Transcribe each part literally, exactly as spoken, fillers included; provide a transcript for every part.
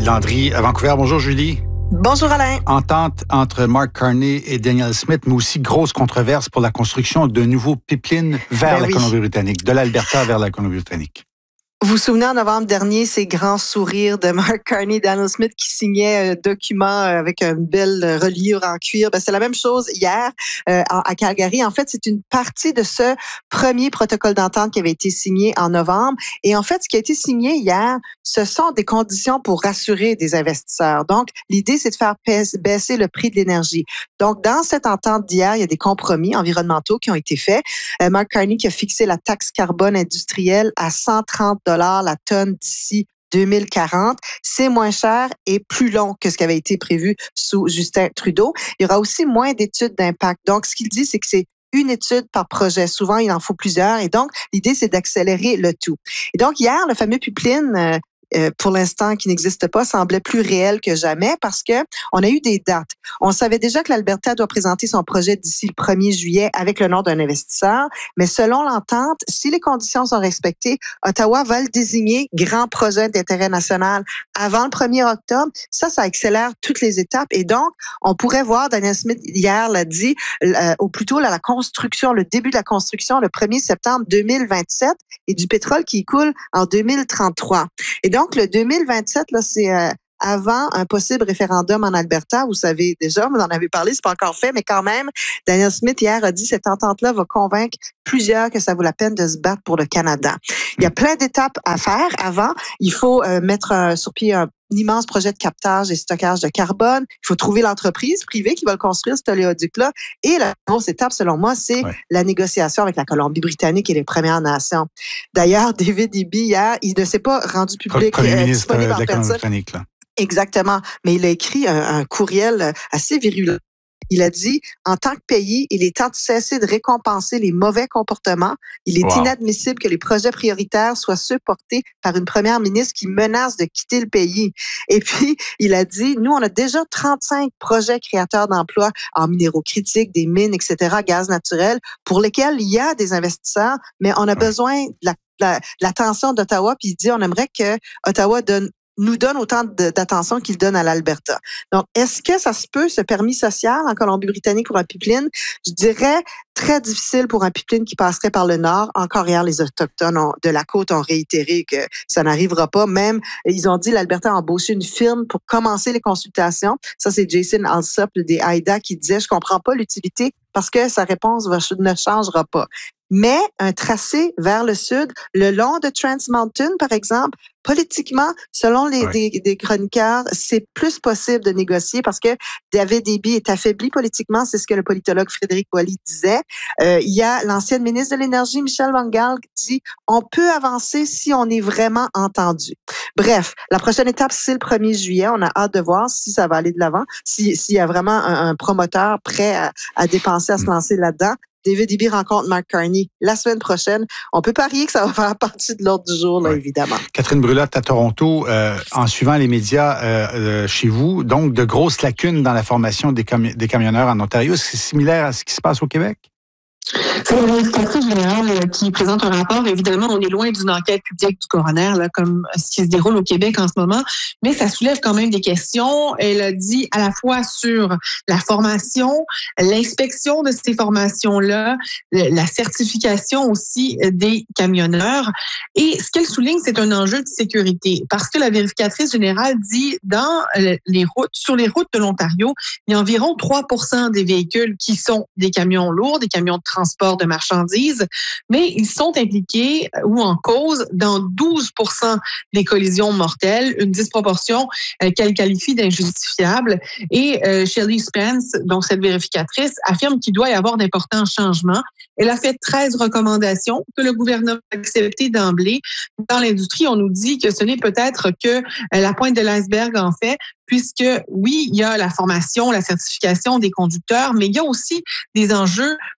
Landry à Vancouver. Bonjour Julie. Bonjour Alain. Entente entre Mark Carney et Danielle Smith, mais aussi grosse controverse pour la construction de nouveaux pipelines vers ben la oui. Colombie-Britannique, de l'Alberta vers la Colombie-Britannique. Vous vous souvenez, en novembre dernier, ces grands sourires de Mark Carney et Danielle Smith qui signaient un document avec une belle reliure en cuir. Ben, c'est la même chose hier euh, à Calgary. En fait, c'est une partie de ce premier protocole d'entente qui avait été signé en novembre. Et en fait, ce qui a été signé hier, ce sont des conditions pour rassurer des investisseurs. Donc, l'idée, c'est de faire baisser le prix de l'énergie. Donc, dans cette entente d'hier, il y a des compromis environnementaux qui ont été faits. Euh, Mark Carney qui a fixé la taxe carbone industrielle à cent trente dollars la tonne d'ici deux mille quarante. C'est moins cher et plus long que ce qui avait été prévu sous Justin Trudeau. Il y aura aussi moins d'études d'impact. Donc, ce qu'il dit, c'est que c'est une étude par projet. Souvent, il en faut plusieurs. Et donc, l'idée, c'est d'accélérer le tout. Et donc, hier, le fameux pipeline, euh, Euh, pour l'instant, qui n'existe pas, semblait plus réel que jamais parce que on a eu des dates. On savait déjà que l'Alberta doit présenter son projet d'ici le premier juillet avec le nom d'un investisseur, mais selon l'entente, si les conditions sont respectées, Ottawa va le désigner grand projet d'intérêt national avant le premier octobre. Ça, ça accélère toutes les étapes et donc, on pourrait voir, Danielle Smith hier l'a dit, euh, au plus tôt, là, la construction, le début de la construction le premier septembre deux mille vingt-sept et du pétrole qui coule en deux mille trente-trois. Et donc, Donc, le deux mille vingt-sept, là, c'est euh, avant un possible référendum en Alberta. Vous savez déjà, vous en avez parlé, c'est pas encore fait, mais quand même, Danielle Smith hier a dit cette entente-là va convaincre plusieurs que ça vaut la peine de se battre pour le Canada. Il y a plein d'étapes à faire avant. Il faut euh, mettre euh, sur pied un Un immense projet de captage et stockage de carbone. Il faut trouver l'entreprise privée qui va le construire, cet oléoduc-là. Et la grosse étape, selon moi, c'est ouais. la négociation avec la Colombie-Britannique et les Premières Nations. D'ailleurs, David Eby, hier, il ne s'est pas rendu public. Premier euh, ministre de la Colombie-Britannique, là. Exactement. Mais il a écrit un, un courriel assez virulent. Il a dit, en tant que pays, il est temps de cesser de récompenser les mauvais comportements. Il est wow. inadmissible que les projets prioritaires soient ceux portés par une première ministre qui menace de quitter le pays. Et puis, il a dit, nous, on a déjà trente-cinq projets créateurs d'emplois en minéraux critiques, des mines, et cetera, gaz naturel, pour lesquels il y a des investisseurs, mais on a ouais. besoin de, la, de, la, de l'attention d'Ottawa. Puis il dit, on aimerait que Ottawa donne nous donne autant de, d'attention qu'il donne à l'Alberta. Donc, est-ce que ça se peut, ce permis social en Colombie-Britannique pour un pipeline? Je dirais très difficile pour un pipeline qui passerait par le nord. Encore hier, les Autochtones ont, de la côte ont réitéré que ça n'arrivera pas. Même, ils ont dit l'Alberta a embauché une firme pour commencer les consultations. Ça, c'est Jason Alsop des A I D A qui disait, je comprends pas l'utilité parce que sa réponse va, ne changera pas. Mais un tracé vers le sud, le long de Trans Mountain, par exemple, politiquement, selon les ouais. des, des chroniqueurs, c'est plus possible de négocier parce que David Eby est affaibli politiquement, c'est ce que le politologue Frédéric Boily disait. Euh, il y a l'ancienne ministre de l'Énergie, Michelle Van Gaal, qui dit « on peut avancer si on est vraiment entendu ». Bref, la prochaine étape, c'est le premier juillet. On a hâte de voir si ça va aller de l'avant, si, s'il y a vraiment un, un promoteur prêt à, à dépenser, à se lancer là-dedans. David Eby rencontre Mark Carney la semaine prochaine. On peut parier que ça va faire partie de l'ordre du jour, là, oui. évidemment. Catherine Brulotte à Toronto, euh, en suivant les médias euh, euh, chez vous, donc de grosses lacunes dans la formation des, cami- des camionneurs en Ontario. Est-ce que c'est similaire à ce qui se passe au Québec? C'est la vérificatrice générale qui présente un rapport. Évidemment, on est loin d'une enquête publique du coroner, là, comme ce qui se déroule au Québec en ce moment, mais ça soulève quand même des questions. Elle a dit à la fois sur la formation, l'inspection de ces formations-là, la certification aussi des camionneurs. Et ce qu'elle souligne, c'est un enjeu de sécurité, parce que la vérificatrice générale dit dans les routes, sur les routes de l'Ontario, il y a environ trois pour cent des véhicules qui sont des camions lourds, des camions de transport de marchandises, mais ils sont impliqués ou en cause dans douze pour cent des collisions mortelles, une disproportion euh, qu'elle qualifie d'injustifiable. Et euh, Shelley Spence, donc cette vérificatrice, affirme qu'il doit y avoir d'importants changements. Elle a fait treize recommandations que le gouvernement a acceptées d'emblée. Dans l'industrie, on nous dit que ce n'est peut-être que la pointe de l'iceberg en fait, puisque oui, il y a la formation, la certification des conducteurs, mais il y a aussi des enjeux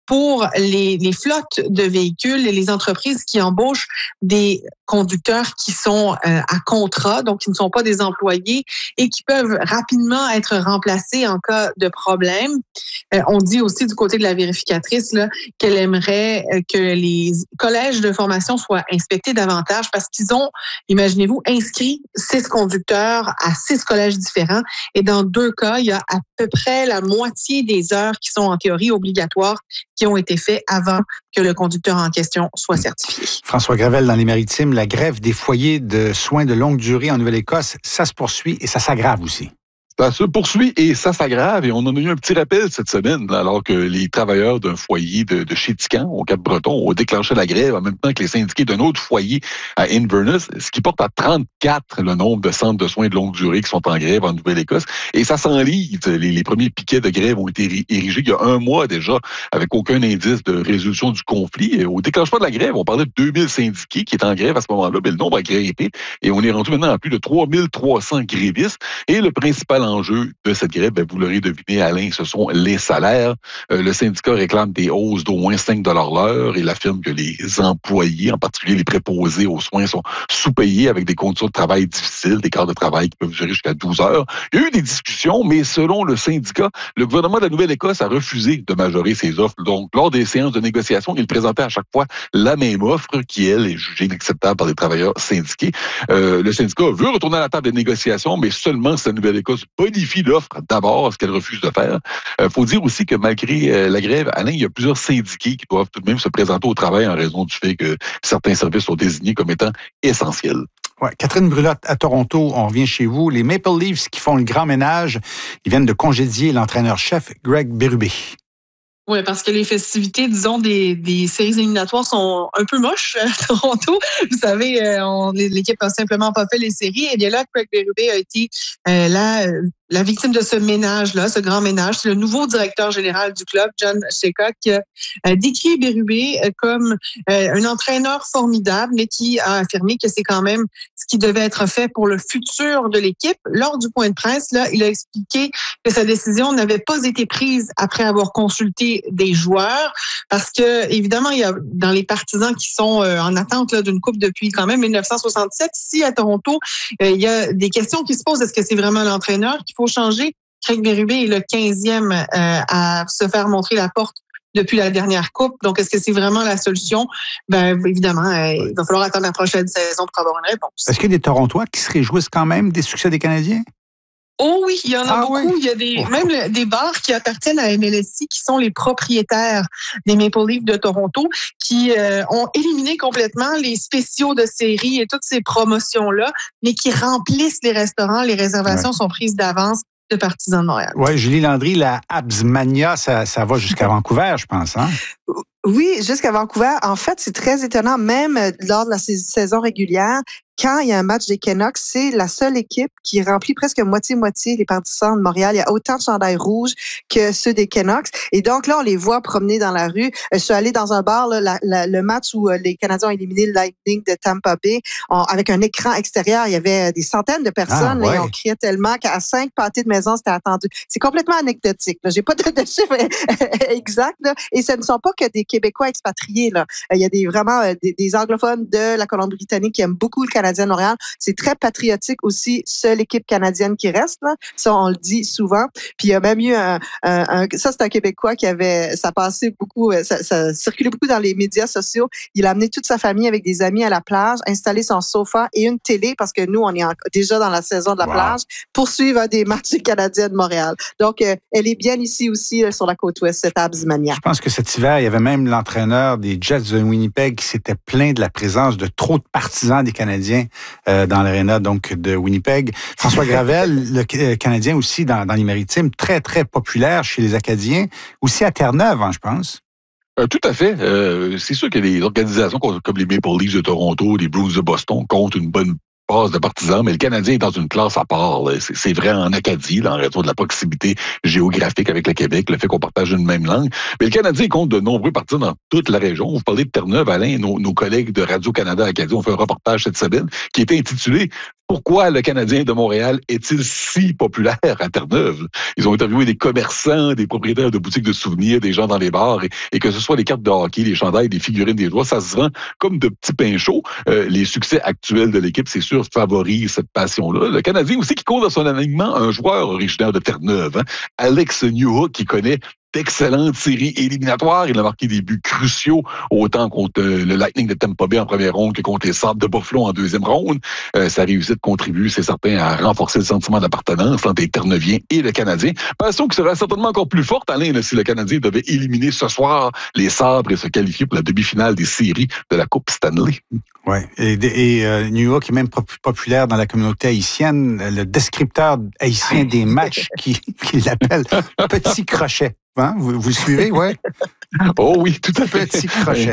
pour les, les flottes de véhicules et les entreprises qui embauchent des conducteurs qui sont euh, à contrat, donc qui ne sont pas des employés et qui peuvent rapidement être remplacés en cas de problème. Euh, on dit aussi du côté de la vérificatrice là, qu'elle aimerait que les collèges de formation soient inspectés davantage parce qu'ils ont, imaginez-vous, inscrit six conducteurs à six collèges différents et dans deux cas, il y a à peu près la moitié des heures qui sont en théorie obligatoires qui ont été faites avant que le conducteur en question soit certifié. François Gravel, dans les Maritimes, la grève des foyers de soins de longue durée en Nouvelle-Écosse, ça se poursuit et ça s'aggrave aussi. Ça se poursuit et ça s'aggrave. Et on en a eu un petit rappel cette semaine, alors que les travailleurs d'un foyer de, de chez Tican, au Cap-Breton, ont déclenché la grève en même temps que les syndiqués d'un autre foyer à Inverness, ce qui porte à trente-quatre le nombre de centres de soins de longue durée qui sont en grève en Nouvelle-Écosse. Et ça s'enlise. Les, les premiers piquets de grève ont été érigés il y a un mois déjà, avec aucun indice de résolution du conflit. Et au déclenchement de la grève, on parlait de deux mille syndiqués qui étaient en grève à ce moment-là, mais le nombre a grimpé. Et on est rendu maintenant à plus de trois mille trois cents grévistes. Et le principal enjeu de cette grève, ben, vous l'aurez deviné, Alain, ce sont les salaires. Euh, le syndicat réclame des hausses d'au moins cinq dollars l'heure. Il affirme que les employés, en particulier les préposés aux soins, sont sous-payés avec des conditions de travail difficiles, des quarts de travail qui peuvent durer jusqu'à douze heures. Il y a eu des discussions, mais selon le syndicat, le gouvernement de la Nouvelle-Écosse a refusé de majorer ses offres. Donc, lors des séances de négociation, il présentait à chaque fois la même offre qui, elle, est jugée inacceptable par les travailleurs syndiqués. Euh, le syndicat veut retourner à la table des négociations, mais seulement si la Nouvelle-Écosse bonifie l'offre d'abord, ce qu'elle refuse de faire. Il euh, faut dire aussi que malgré euh, la grève, Alain, il y a plusieurs syndiqués qui doivent tout de même se présenter au travail en raison du fait que certains services sont désignés comme étant essentiels. Ouais. Catherine Brulotte, à Toronto, on revient chez vous. Les Maple Leafs qui font le grand ménage, ils viennent de congédier l'entraîneur-chef Greg Berube. Oui, parce que les festivités, disons, des, des séries éliminatoires sont un peu moches à Toronto. Vous savez, euh, on, l'équipe n'a simplement pas fait les séries. Et bien là, Craig Berube a été euh, la, la victime de ce ménage-là, ce grand ménage. C'est le nouveau directeur général du club, John Shaycock, qui a euh, décrit Berube comme euh, un entraîneur formidable, mais qui a affirmé que c'est quand même ce qui devait être fait pour le futur de l'équipe. Lors du point de presse, là, il a expliqué que sa décision n'avait pas été prise après avoir consulté des joueurs, parce que évidemment, il y a dans les partisans qui sont euh, en attente là, d'une coupe depuis quand même dix-neuf cent soixante-sept. Ici à Toronto, euh, il y a des questions qui se posent. Est-ce que c'est vraiment l'entraîneur qu'il faut changer? Craig Berube est le quinzième euh, à se faire montrer la porte depuis la dernière coupe. Donc, est-ce que c'est vraiment la solution? Ben, évidemment, euh, il va falloir attendre la prochaine saison pour avoir une réponse. Est-ce qu'il y a des Torontois qui se réjouissent quand même des succès des Canadiens? Oh oui, il y en a ah beaucoup. Oui. Il y a des, oh. même le, des bars qui appartiennent à M L S I, qui sont les propriétaires des Maple Leafs de Toronto, qui euh, ont éliminé complètement les spéciaux de séries et toutes ces promotions-là, mais qui remplissent les restaurants. Les réservations ouais. sont prises d'avance de partisans de Montréal. Oui, Julie Landry, la Habsmania, ça, ça va jusqu'à Vancouver, je pense, hein? Oui, jusqu'à Vancouver. En fait, c'est très étonnant, même lors de la saison régulière, quand il y a un match des Canucks, c'est la seule équipe qui remplit presque moitié-moitié les partisans de Montréal. Il y a autant de chandails rouges que ceux des Canucks. Et donc là, on les voit promener dans la rue. Je suis allée dans un bar, là, la, la, le match où les Canadiens ont éliminé le Lightning de Tampa Bay, on, avec un écran extérieur. Il y avait des centaines de personnes ah, ouais. et on criait tellement qu'à cinq pâtés de maison, c'était attendu. C'est complètement anecdotique. Là. J'ai pas de, de chiffres exacts. Là. Et ce ne sont pas que des Québécois expatriés. Là. Il y a des, vraiment des, des anglophones de la Colombie-Britannique qui aiment beaucoup le Canadien de Montréal. C'est très patriotique aussi, seule équipe canadienne qui reste. Là. Ça, on le dit souvent. Puis il y a même eu un... un, un ça, c'est un Québécois qui avait... Ça passait beaucoup... Ça, ça circulait beaucoup dans les médias sociaux. Il a amené toute sa famille avec des amis à la plage, installé son sofa et une télé, parce que nous, on est en, déjà dans la saison de la wow. plage, pour suivre des matchs du Canadien de Montréal. Donc, euh, elle est bien ici aussi, euh, sur la côte ouest, cette Habsmania. Je pense que cet hiver, il y avait même l'entraîneur des Jets de Winnipeg qui s'était plaint de la présence de trop de partisans des Canadiens euh, dans l'aréna donc de Winnipeg. François Gravel, le Canadien aussi dans, dans les Maritimes, très, très populaire chez les Acadiens, aussi à Terre-Neuve, hein, je pense. Euh, tout à fait. Euh, c'est sûr que les organisations comme les Maple Leafs de Toronto, les Blues de Boston comptent une bonne base de partisans, mais le Canadien est dans une classe à part. C'est, c'est vrai en Acadie, là, en raison de la proximité géographique avec le Québec, le fait qu'on partage une même langue. Mais le Canadien compte de nombreux partisans dans toute la région. Vous parlez de Terre-Neuve, Alain, nos, nos collègues de Radio-Canada Acadie ont fait un reportage cette semaine qui était intitulé Pourquoi le Canadien de Montréal est-il si populaire à Terre-Neuve? Ils ont interviewé des commerçants, des propriétaires de boutiques de souvenirs, des gens dans les bars, et, et que ce soit les cartes de hockey, les chandails, des figurines des joueurs, ça se vend comme de petits pains chauds. Euh, les succès actuels de l'équipe, c'est sûr, favorisent cette passion-là. Le Canadien aussi qui compte dans son alignement un joueur originaire de Terre-Neuve, hein, Alex Newhook, qui connaît d'excellentes séries éliminatoires. Il a marqué des buts cruciaux, autant contre euh, le Lightning de Tampa Bay en première ronde que contre les Sabres de Buffalo en deuxième ronde. Euh, sa réussite contribue, c'est certain, à renforcer le sentiment d'appartenance entre les Terre-Neuviens et le Canadien. Passion qui sera certainement encore plus forte, Alain, là, si le Canadien devait éliminer ce soir les Sabres et se qualifier pour la demi-finale des séries de la Coupe Stanley. Oui, et, et euh, New York est même populaire dans la communauté haïtienne. Le descripteur haïtien des matchs qui, qui l'appelle Petit Crochet. Hein? Vous, vous le suivez, ouais? Oh oui, tout à fait. Petit Crochet.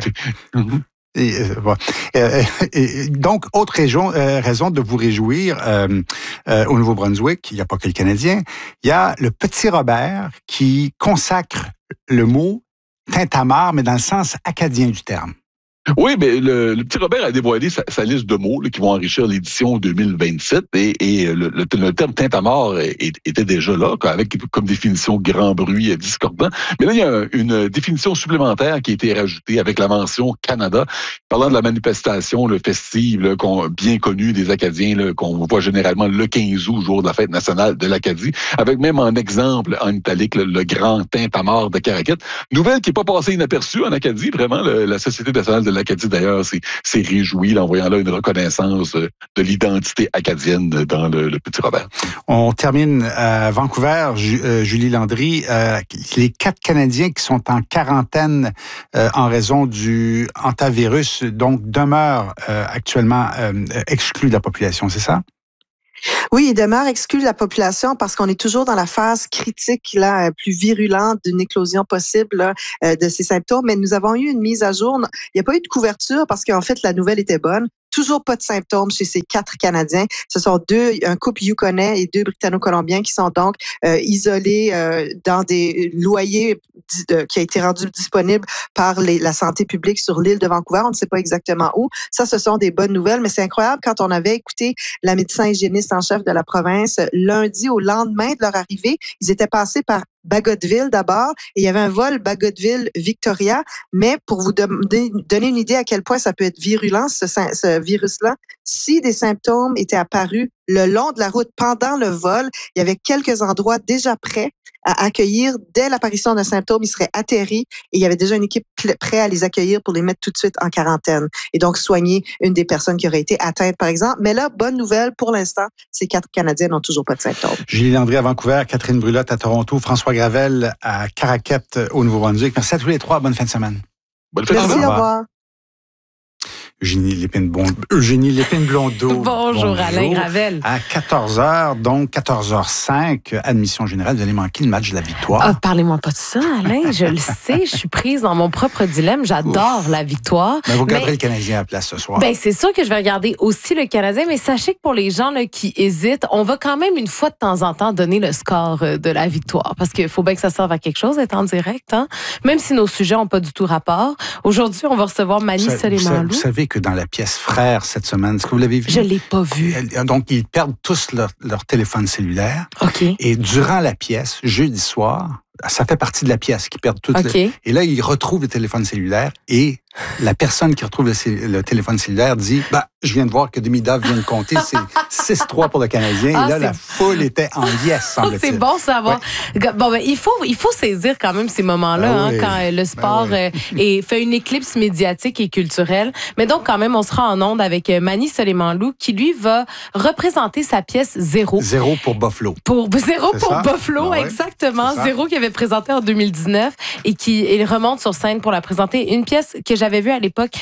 Et, euh, bon. euh, et, donc, autre raison, euh, raison de vous réjouir, euh, euh, au Nouveau-Brunswick, il n'y a pas que le Canadien, il y a le Petit Robert qui consacre le mot tintamarre, mais dans le sens acadien du terme. Oui, mais le, le petit Robert a dévoilé sa, sa liste de mots là, qui vont enrichir l'édition deux mille vingt-sept et, et le, le, le terme tintamarre était déjà là, avec comme définition grand bruit discordant. Mais là, il y a une définition supplémentaire qui a été rajoutée avec la mention Canada, parlant de la manifestation le festive là, qu'on, bien connue des Acadiens, là, qu'on voit généralement le quinze août, jour de la fête nationale de l'Acadie, avec même en exemple, en italique, le, le grand tintamarre de Caraquette. Nouvelle qui n'est pas passée inaperçue en Acadie, vraiment, le, la Société nationale de l'Acadie, d'ailleurs, s'est, s'est réjoui en voyant là une reconnaissance de l'identité acadienne dans le, le Petit Robert. On termine à Vancouver, Julie Landry. Euh, les quatre Canadiens qui sont en quarantaine euh, en raison du hantavirus, donc demeurent euh, actuellement euh, exclus de la population, c'est ça? Oui, il demeure exclu de la population parce qu'on est toujours dans la phase critique là, plus virulente d'une éclosion possible là, de ces symptômes. Mais nous avons eu une mise à jour. Il n'y a pas eu de couverture parce qu'en fait, la nouvelle était bonne. Toujours pas de symptômes chez ces quatre Canadiens. Ce sont deux, un couple Yukonnais et deux Britanno-Colombiens qui sont donc euh, isolés euh, dans des loyers de, qui a été rendu disponible par les, la santé publique sur l'île de Vancouver. On ne sait pas exactement où. Ça, ce sont des bonnes nouvelles, mais c'est incroyable quand on avait écouté la médecin hygiéniste en chef de la province lundi au lendemain de leur arrivée. Ils étaient passés par Bagotville d'abord, et il y avait un vol Bagotville-Victoria, mais pour vous donner une idée à quel point ça peut être virulent, ce, ce virus-là, si des symptômes étaient apparus le long de la route pendant le vol, il y avait quelques endroits déjà prêts à accueillir. Dès l'apparition d'un symptôme, ils seraient atterris et il y avait déjà une équipe prête à les accueillir pour les mettre tout de suite en quarantaine et donc soigner une des personnes qui aurait été atteinte, par exemple. Mais là, bonne nouvelle, pour l'instant, ces quatre Canadiens n'ont toujours pas de symptômes. Julie Landry à Vancouver, Catherine Brulotte à Toronto, François Gravel à Caraquette au Nouveau-Brunswick. Merci à tous les trois. Bonne fin de semaine. Bonne fin de semaine. Merci, au revoir. Eugénie Lépine-Blondeau. Eugénie Lépine-Blondeau. Bonjour, Bonjour, Alain Gravel. À quatorze heures, donc quatorze heures cinq, admission générale, vous allez manquer le match de la victoire. Ah, parlez-moi pas de ça, Alain. Je le sais, je suis prise dans mon propre dilemme. J'adore Ouf. la victoire. Mais vous regarderez mais, le Canadien à la place ce soir. Ben, c'est sûr que je vais regarder aussi le Canadien, mais sachez que pour les gens là, qui hésitent, on va quand même une fois de temps en temps donner le score de la victoire. Parce qu'il faut bien que ça serve à quelque chose d'être en direct. Hein? Même si nos sujets n'ont pas du tout rapport. Aujourd'hui, on va recevoir Mani Soleimanlou. Vous savez que dans la pièce Frères cette semaine, est-ce que vous l'avez vu? Je ne l'ai pas vu. Donc, ils perdent tous leur, leur téléphone cellulaire. OK. Et durant la pièce, jeudi soir, ça fait partie de la pièce qu'ils perdent tout. Okay. Le... Et là, ils retrouvent le téléphone cellulaire et la personne qui retrouve le, le téléphone cellulaire dit bah, « Je viens de voir que Demidov vient de compter, c'est six trois pour le Canadien. Ah, » Et là, la foule était en liesse, semble-t-il. C'est bon savoir. Ouais. Bon, ben, il faut, il faut saisir quand même ces moments-là, ah, oui. hein, quand le sport ben, oui. euh, est, fait une éclipse médiatique et culturelle. Mais donc, quand même, on sera en onde avec Mani Soleimanlou qui, lui, va représenter sa pièce Zéro. Zéro pour Buffalo. Pour, zéro c'est pour ça? Buffalo, ah, ouais. exactement. Zéro qui avait présenté en deux mille dix-neuf et qui il remonte sur scène pour la présenter. Une pièce que j'avais vue à l'époque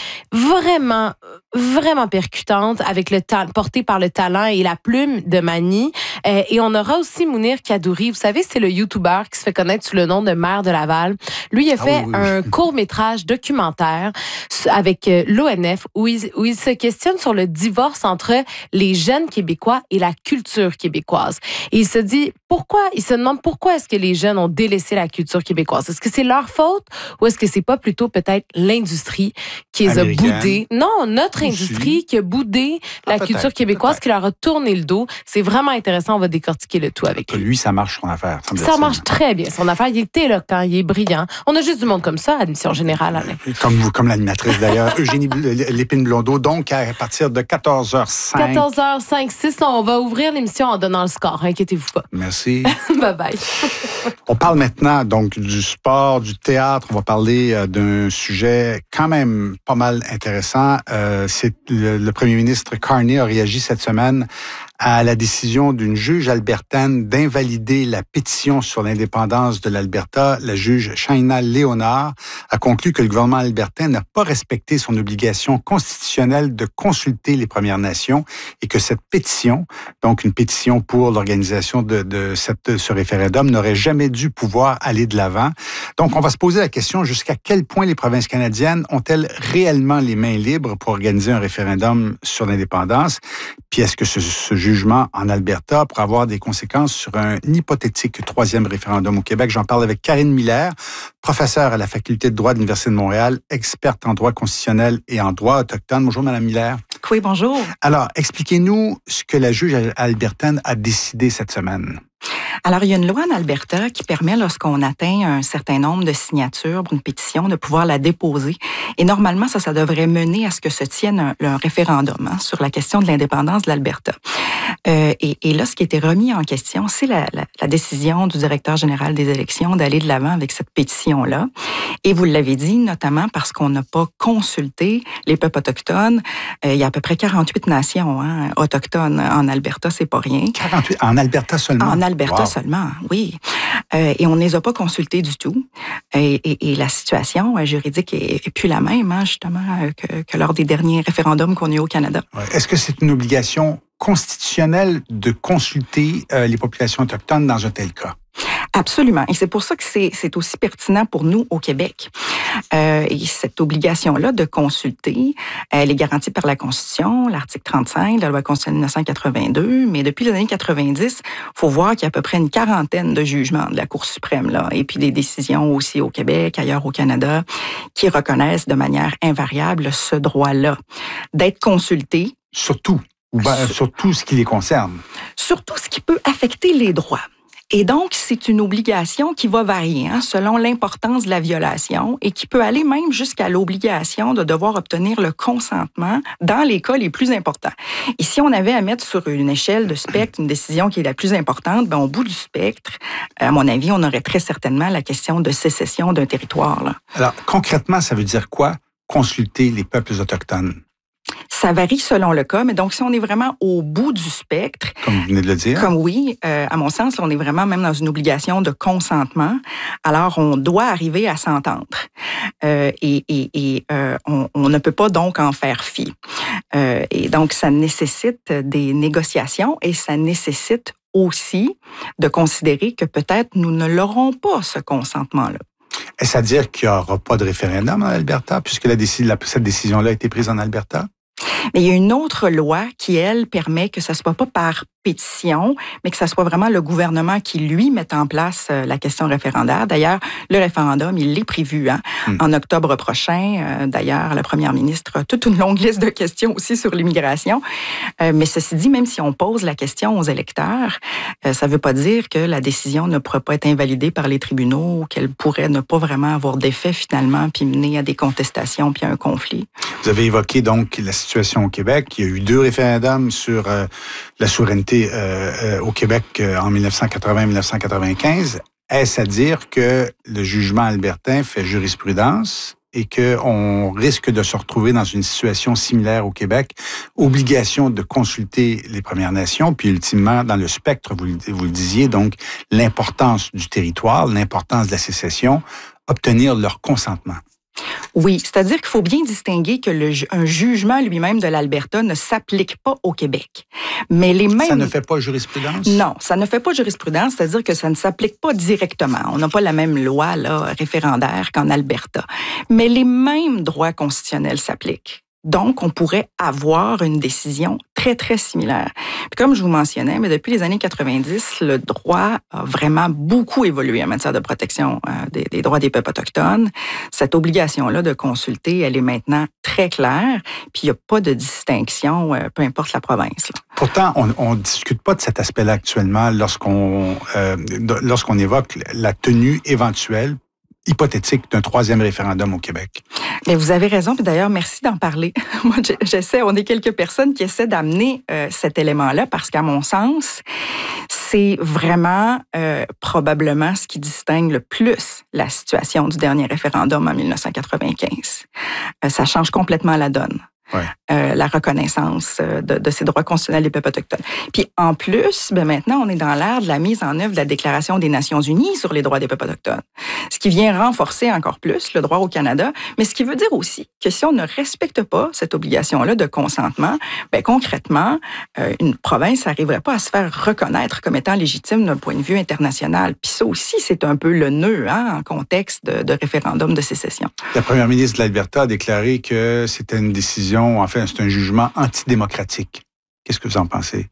vraiment, vraiment percutante, avec le ta- portée par le talent et la plume de Mani. Euh, et on aura aussi Mounir Kadouri. Vous savez, c'est le YouTuber qui se fait connaître sous le nom de Maire de Laval. Lui, il a fait ah oui, oui, un oui. court-métrage documentaire avec l'O N F où il, où il se questionne sur le divorce entre les jeunes Québécois et la culture québécoise. Et il se dit, pourquoi, il se demande pourquoi est-ce que les jeunes ont délaissé la culture québécoise? Est-ce que c'est leur faute ou est-ce que c'est pas plutôt peut-être l'industrie qui les Américaine. a boudés? Non, notre industrie Aussi. qui a boudé la ah, culture québécoise, peut-être. qui leur a tourné le dos. C'est vraiment intéressant. On va décortiquer le tout avec lui. Lui, ça marche son affaire. Ça marche très bien. Son affaire, il est éloquent, il est brillant. On a juste du monde comme ça à Admission Générale. Alain. Comme vous, comme l'animatrice d'ailleurs, Eugénie Lépine-Blondeau. Donc, à partir de quatorze heures cinq. quatorze heures cinq, six, là, on va ouvrir l'émission en donnant le score. Inquiétez-vous pas. Merci. Bye bye. On parle maintenant donc du sport, du théâtre. On va parler euh, d'un sujet quand même pas mal intéressant. Euh, c'est le, le premier ministre Carney a réagi cette semaine à la décision d'une juge albertaine d'invalider la pétition sur l'indépendance de l'Alberta. La juge Shaina Léonard a conclu que le gouvernement albertain n'a pas respecté son obligation constitutionnelle de consulter les Premières Nations et que cette pétition, donc une pétition pour l'organisation de, de cette, ce référendum, n'aurait jamais dû pouvoir aller de l'avant. Donc, on va se poser la question jusqu'à quel point les provinces canadiennes ont-elles réellement les mains libres pour organiser un référendum sur l'indépendance? Puis est-ce que ce, ce jugement en Alberta pourrait avoir des conséquences sur un hypothétique troisième référendum au Québec? J'en parle avec Karine Miller, professeure à la Faculté de droit de l'Université de Montréal, experte en droit constitutionnel et en droit autochtone. Bonjour, Madame Miller. Oui, bonjour. Alors, expliquez-nous ce que la juge albertaine a décidé cette semaine. Alors, il y a une loi en Alberta qui permet, lorsqu'on atteint un certain nombre de signatures pour une pétition, de pouvoir la déposer. Et normalement, ça, ça devrait mener à ce que se tienne un, un référendum hein, sur la question de l'indépendance de l'Alberta. Euh, et, et là, ce qui était remis en question, c'est la, la, la décision du directeur général des élections d'aller de l'avant avec cette pétition-là. Et vous l'avez dit, notamment parce qu'on n'a pas consulté les peuples autochtones. Euh, il y a à peu près quarante-huit nations hein, autochtones en Alberta, c'est pas rien. quarante-huit en Alberta seulement? En Alberta wow. seulement, oui. Euh, et on ne les a pas consultés du tout. Et, et, et la situation juridique est, est plus la même, hein, justement, que, que lors des derniers référendums qu'on a eu au Canada. Ouais. Est-ce que c'est une obligation constitutionnelle de consulter euh, les populations autochtones dans un tel cas? Absolument. Et c'est pour ça que c'est, c'est aussi pertinent pour nous au Québec. Euh, et cette obligation-là de consulter, elle est garantie par la Constitution, l'article trente-cinq de la loi constitutionnelle de dix-neuf cent quatre-vingt-deux. Mais depuis les années quatre-vingt-dix, il faut voir qu'il y a à peu près une quarantaine de jugements de la Cour suprême, là, et puis des décisions aussi au Québec, ailleurs au Canada, qui reconnaissent de manière invariable ce droit-là d'être consulté. Surtout, ou ben, sur, sur tout ce qui les concerne. Surtout ce qui peut affecter les droits. Et donc, c'est une obligation qui va varier hein, selon l'importance de la violation et qui peut aller même jusqu'à l'obligation de devoir obtenir le consentement dans les cas les plus importants. Et si on avait à mettre sur une échelle de spectre une décision qui est la plus importante, ben, au bout du spectre, à mon avis, on aurait très certainement la question de sécession d'un territoire. Là. Alors, concrètement, ça veut dire quoi, consulter les peuples autochtones? Ça varie selon le cas, mais donc si on est vraiment au bout du spectre... Comme vous venez de le dire. Comme oui, euh, à mon sens, on est vraiment même dans une obligation de consentement. Alors, on doit arriver à s'entendre. Euh, et et, et euh, on, on ne peut pas donc en faire fi. Euh, et donc, ça nécessite des négociations et ça nécessite aussi de considérer que peut-être nous ne l'aurons pas, ce consentement-là. Est-ce à dire qu'il n'y aura pas de référendum en Alberta, puisque la décision, la, cette décision-là a été prise en Alberta? Mais il y a une autre loi qui, elle, permet que ça ne soit pas par pétition, mais que ça soit vraiment le gouvernement qui, lui, mette en place la question référendaire. D'ailleurs, le référendum, il est prévu hein, mmh. en octobre prochain. D'ailleurs, la première ministre a toute une longue liste de questions aussi sur l'immigration. Mais ceci dit, même si on pose la question aux électeurs, ça ne veut pas dire que la décision ne pourrait pas être invalidée par les tribunaux, qu'elle pourrait ne pas vraiment avoir d'effet finalement, puis mener à des contestations, puis à un conflit. Vous avez évoqué donc la situation au Québec. Il y a eu deux référendums sur euh, la souveraineté euh, euh, au Québec euh, en dix-neuf cent quatre-vingts dix-neuf cent quatre-vingt-quinze. Est-ce à dire que le jugement albertain fait jurisprudence et qu'on risque de se retrouver dans une situation similaire au Québec, obligation de consulter les Premières Nations, puis ultimement, dans le spectre, vous, vous le disiez, donc l'importance du territoire, l'importance de la sécession, obtenir leur consentement? Oui, c'est-à-dire qu'il faut bien distinguer que le, un jugement lui-même de l'Alberta ne s'applique pas au Québec. Mais les mêmes... Ça ne fait pas jurisprudence? Non, ça ne fait pas jurisprudence, c'est-à-dire que ça ne s'applique pas directement. On n'a pas la même loi là, référendaire qu'en Alberta. Mais les mêmes droits constitutionnels s'appliquent. Donc, on pourrait avoir une décision très, très similaire. Puis comme je vous mentionnais, mais depuis les années quatre-vingt-dix, le droit a vraiment beaucoup évolué en matière de protection euh, des, des droits des peuples autochtones. Cette obligation-là de consulter, elle est maintenant très claire, puis il n'y a pas de distinction, euh, peu importe la province. Là. Pourtant, on ne discute pas de cet aspect-là actuellement lorsqu'on euh, lorsqu'on évoque la tenue éventuelle hypothétique d'un troisième référendum au Québec. Mais vous avez raison, puis d'ailleurs, merci d'en parler. Moi, j'essaie, on est quelques personnes qui essaient d'amener euh, cet élément-là parce qu'à mon sens, c'est vraiment euh, probablement ce qui distingue le plus la situation du dernier référendum en dix-neuf cent quatre-vingt-quinze. Euh, ça change complètement la donne. Ouais. Euh, la reconnaissance de, de ces droits constitutionnels des peuples autochtones. Puis en plus, ben maintenant, on est dans l'ère de la mise en œuvre de la Déclaration des Nations unies sur les droits des peuples autochtones, ce qui vient renforcer encore plus le droit au Canada, mais ce qui veut dire aussi que si on ne respecte pas cette obligation-là de consentement, ben concrètement, euh, une province n'arriverait pas à se faire reconnaître comme étant légitime d'un point de vue international. Puis ça aussi, c'est un peu le nœud hein, en contexte de, de référendum de sécession. La première ministre de l'Alberta a déclaré que c'était une décision enfin, c'est un jugement antidémocratique. Qu'est-ce que vous en pensez?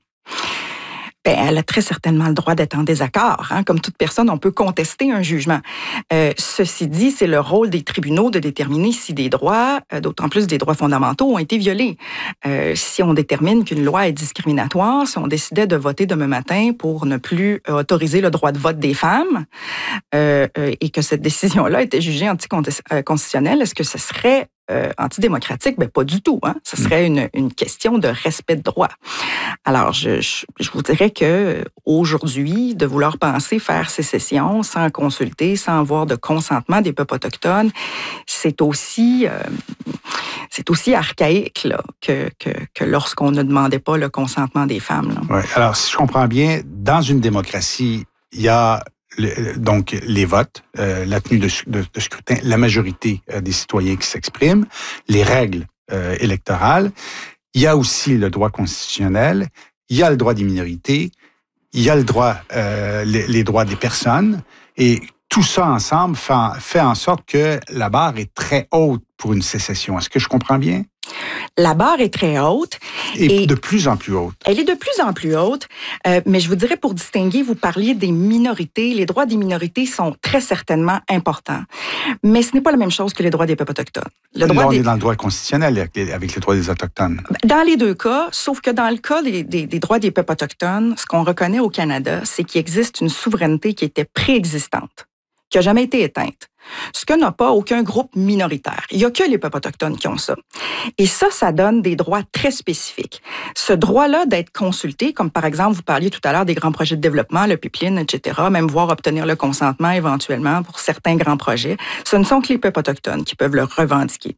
Bien, elle a très certainement le droit d'être en désaccord. Hein. Comme toute personne, on peut contester un jugement. Euh, ceci dit, c'est le rôle des tribunaux de déterminer si des droits, euh, d'autant plus des droits fondamentaux, ont été violés. Euh, si on détermine qu'une loi est discriminatoire, si on décidait de voter demain matin pour ne plus autoriser le droit de vote des femmes euh, euh, et que cette décision-là était jugée anticonstitutionnelle, est-ce que ce serait Euh, antidémocratique? Ben pas du tout. Hein? Ce serait une, une question de respect de droit. Alors, je, je, je vous dirais que aujourd'hui, de vouloir penser faire sécession sans consulter, sans avoir de consentement des peuples autochtones, c'est aussi euh, c'est aussi archaïque là, que, que, que lorsqu'on ne demandait pas le consentement des femmes. Là. Ouais. Alors, si je comprends bien, dans une démocratie, il y a Le, donc, les votes, euh, la tenue de, de, de scrutin, la majorité euh, des citoyens qui s'expriment, les règles euh, électorales. Il y a aussi le droit constitutionnel, il y a le droit des minorités, il y a le droit, euh, les, les droits des personnes. Et tout ça ensemble fait, fait en sorte que la barre est très haute pour une sécession. Est-ce que je comprends bien? La barre est très haute. Et, et de plus en plus haute. Elle est de plus en plus haute, euh, mais je vous dirais pour distinguer, vous parliez des minorités. Les droits des minorités sont très certainement importants, mais ce n'est pas la même chose que les droits des peuples autochtones. Le droit Là, on des... est dans le droit constitutionnel avec les, avec les droits des Autochtones. Dans les deux cas, sauf que dans le cas des, des, des droits des peuples autochtones, ce qu'on reconnaît au Canada, c'est qu'il existe une souveraineté qui était préexistante, qui n'a jamais été éteinte. Ce que n'a pas aucun groupe minoritaire. Il n'y a que les peuples autochtones qui ont ça. Et ça, ça donne des droits très spécifiques. Ce droit-là d'être consulté, comme par exemple, vous parliez tout à l'heure des grands projets de développement, le pipeline, et cetera, même voir obtenir le consentement éventuellement pour certains grands projets, ce ne sont que les peuples autochtones qui peuvent le revendiquer.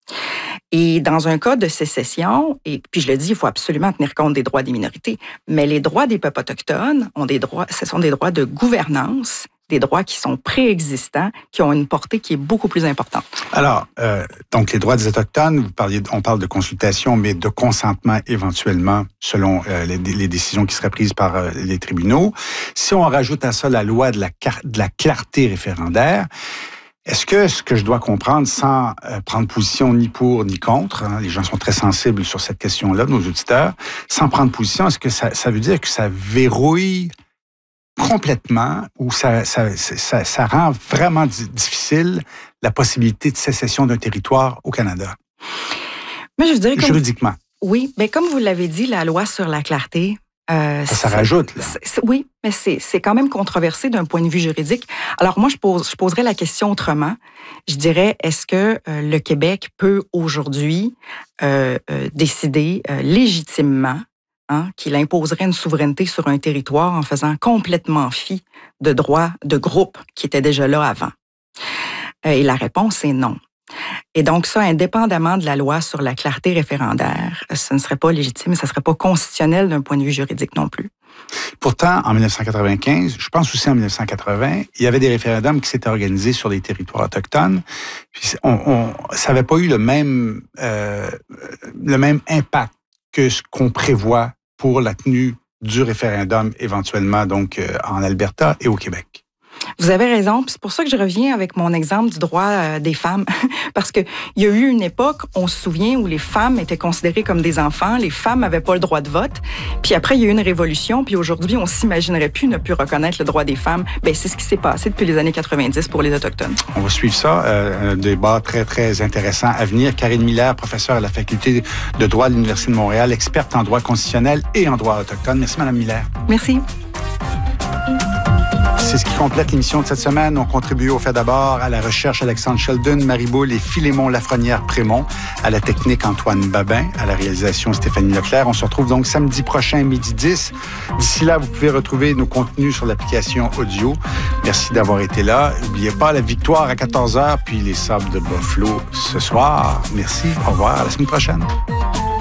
Et dans un cas de sécession, et puis je le dis, il faut absolument tenir compte des droits des minorités, mais les droits des peuples autochtones ont des droits, ce sont des droits de gouvernance, des droits qui sont préexistants, qui ont une portée qui est beaucoup plus importante. Alors, euh, donc les droits des Autochtones, vous parliez, on parle de consultation, mais de consentement éventuellement selon euh, les, les décisions qui seraient prises par euh, les tribunaux. Si on rajoute à ça la loi de la, de la clarté référendaire, est-ce que ce que je dois comprendre sans euh, prendre position ni pour ni contre, hein, les gens sont très sensibles sur cette question-là, nos auditeurs, sans prendre position, est-ce que ça, ça veut dire que ça verrouille complètement ou ça, ça, ça, ça rend vraiment difficile la possibilité de sécession d'un territoire au Canada? Mais je dirais juridiquement. Comme, oui, mais comme vous l'avez dit, la loi sur la clarté... Euh, ça, ça rajoute, là. C'est, oui, mais c'est, c'est quand même controversé d'un point de vue juridique. Alors moi, je, pose, je poserais la question autrement. Je dirais, est-ce que euh, le Québec peut aujourd'hui euh, euh, décider euh, légitimement hein, qu'il imposerait une souveraineté sur un territoire en faisant complètement fi de droits de groupes qui étaient déjà là avant? Euh, et la réponse est non. Et donc ça, indépendamment de la loi sur la clarté référendaire, ce ne serait pas légitime, ça ne serait pas constitutionnel d'un point de vue juridique non plus. Pourtant, en dix-neuf cent quatre-vingt-quinze, je pense aussi en dix-neuf cent quatre-vingts, il y avait des référendums qui s'étaient organisés sur les territoires autochtones. Puis on, on, ça n'avait pas eu le même, euh, le même impact que ce qu'on prévoit pour la tenue du référendum éventuellement donc euh, en Alberta et au Québec. Vous avez raison, c'est pour ça que je reviens avec mon exemple du droit euh, des femmes. Parce qu'il y a eu une époque, on se souvient, où les femmes étaient considérées comme des enfants, les femmes n'avaient pas le droit de vote. Puis après, il y a eu une révolution, puis aujourd'hui, on s'imaginerait plus ne plus reconnaître le droit des femmes. Bien, c'est ce qui s'est passé depuis les années quatre-vingt-dix pour les Autochtones. On va suivre ça, euh, un débat très, très intéressant à venir. Karine Miller, professeure à la Faculté de droit de l'Université de Montréal, experte en droit constitutionnel et en droit autochtone. Merci, Mme Miller. Merci. C'est ce qui complète l'émission de cette semaine. On contribue au fait d'abord à la recherche Alexandre Sheldon, Marie Boule et Philémon Lafrenière-Prémont, à la technique Antoine Babin, à la réalisation Stéphanie Leclerc. On se retrouve donc samedi prochain, midi dix. D'ici là, vous pouvez retrouver nos contenus sur l'application audio. Merci d'avoir été là. N'oubliez pas la victoire à quatorze heures, puis les Sables de Buffalo ce soir. Merci. Au revoir. À la semaine prochaine.